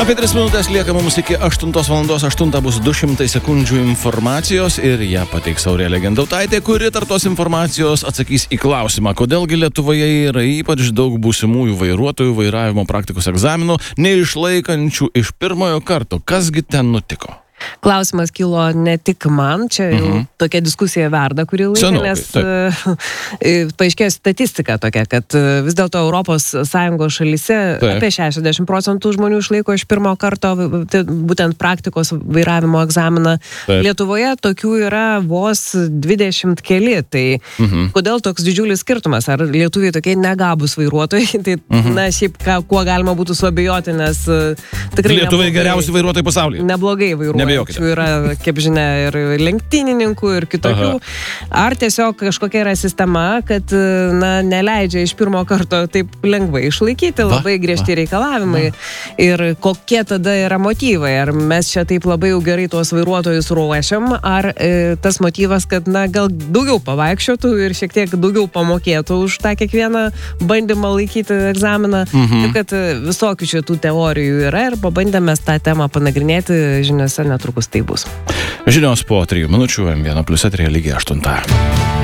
Apie 3 minutės lieka mums iki 8 valandos, 8 bus 200 sekundžių informacijos ir ją pateiks Aurelija Gendautaitė, kuri tartos informacijos atsakys į klausimą, kodėlgi Lietuvoje yra ypač daug būsimųjų vairuotojų vairavimo praktikos egzaminų, neišlaikančių iš pirmojo karto. Kasgi ten nutiko? Klausimas kilo ne tik man, čia jau tokia diskusija verda kurį laiką, nes paaiškėjo statistika tokia, kad vis dėlto Europos Sąjungos šalyse apie 60% žmonių išlaiko iš pirmo karto būtent praktikos vairavimo egzaminą. Lietuvoje tokių yra vos 20 keli, tai kodėl toks didžiulis skirtumas? Ar lietuviai tokie negabūs vairuotojai? Tai, na, šiaip kuo galima būtų suabejoti, nes tikrai lietuviai geriausi vairuotojai pasaulyje. Neblogai vairuoja. Yra, kaip žinia, ir lenktynininkų, ir kitokių. Ar tiesiog kažkokia yra sistema, kad, na, neleidžia iš pirmo karto taip lengvai išlaikyti, labai griežti reikalavimai. Ir kokie tada yra motyvai? Ar mes čia taip labai jau gerai tuos vairuotojus ruošiam, ar tas motyvas, kad, na, gal daugiau pavaikščiotų ir šiek tiek daugiau pamokėtų už tą kiekvieną bandymą laikyti egzaminą. Taip, kad visokių šitų teorijų yra ir pabandėme tą temą panagrinėti žiniose netrukus tai bus. Žinios po 3 minučių, M1+3 lygiai 8.